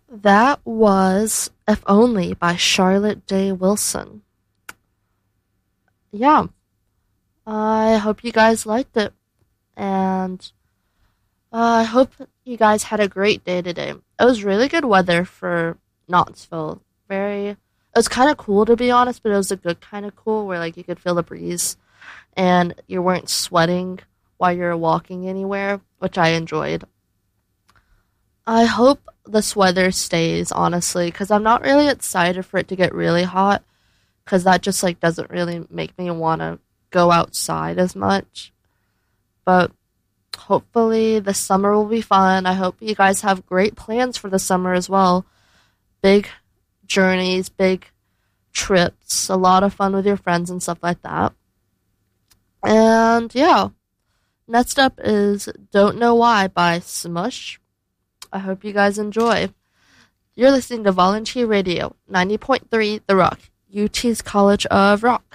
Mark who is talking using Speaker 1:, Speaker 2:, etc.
Speaker 1: That was If Only by Charlotte Day Wilson. Yeah, I hope you guys liked it. And I hope you guys had a great day today. It was really good weather for Knoxville. It was kind of cool to be honest, but it was a good kind of cool where like you could feel the breeze and you weren't sweating while you're walking anywhere, which I enjoyed. I hope this weather stays, honestly, because I'm not really excited for it to get really hot, because that just like doesn't really make me want to go outside as much. But hopefully the summer will be fun. I hope you guys have great plans for the summer as well. Big journeys, big trips, a lot of fun with your friends and stuff like that. And yeah, next up is Don't Know Why by Smush. I hope you guys enjoy. You're listening to Volunteer Radio, 90.3 The Rock, UT's College of Rock.